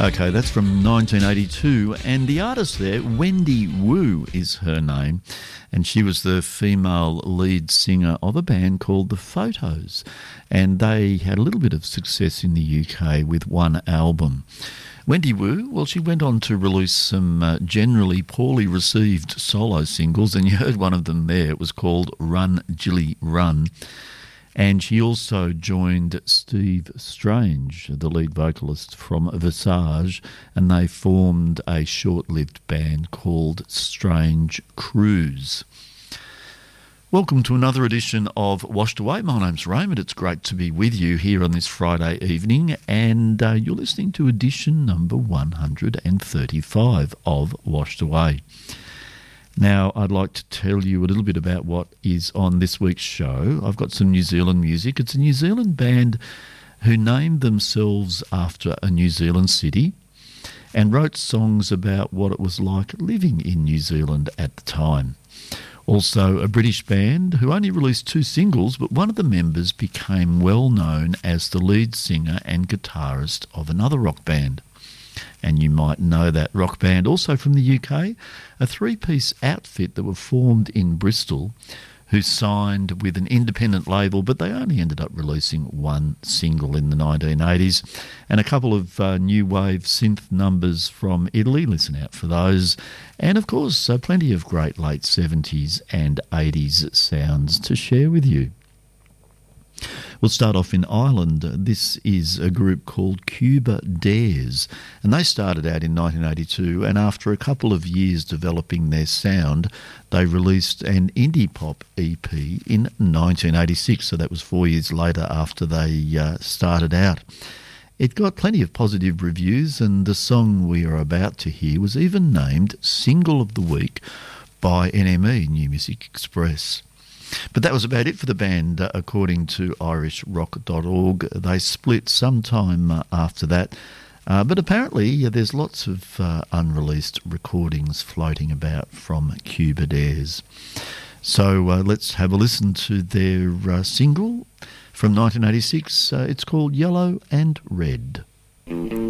Okay, that's from 1982, and the artist there, Wendy Wu is her name, and she was the female lead singer of a band called The Photos, and they had a little bit of success in the UK with one album. Wendy Wu, well, she went on to release some generally poorly received solo singles, and you heard one of them there. It was called Run Jilly Run. And she also joined Steve Strange, the lead vocalist from Visage, and they formed a short-lived band called Strange Cruise. Welcome to another edition of Washed Away. My name's Raymond. It's great to be with you here on this Friday evening, and you're listening to edition number 135 of Washed Away. Now, I'd like to tell you a little bit about what is on this week's show. I've got some New Zealand music. It's a New Zealand band who named themselves after a New Zealand city and wrote songs about what it was like living in New Zealand at the time. Also, a British band who only released 2 singles, but one of the members became well known as the lead singer and guitarist of another rock band. And you might know that rock band also from the UK, a 3-piece outfit that were formed in Bristol, who signed with an independent label, but they only ended up releasing 1 single in the 1980s, and a couple of new wave synth numbers from Italy. Listen out for those. And of course, plenty of great late 70s and 80s sounds to share with you. We'll start off in Ireland. This is a group called Cuba Dares, and they started out in 1982, and after a couple of years developing their sound, they released an indie pop EP in 1986, so that was 4 years later after they started out. It got plenty of positive reviews, and the song we are about to hear was even named Single of the Week by NME, New Music Express. But that was about it for the band, according to irishrock.org. They split sometime after that, but apparently there's lots of unreleased recordings floating about from Cuba Dares. So let's have a listen to their single from 1986. It's called Yellow and Red.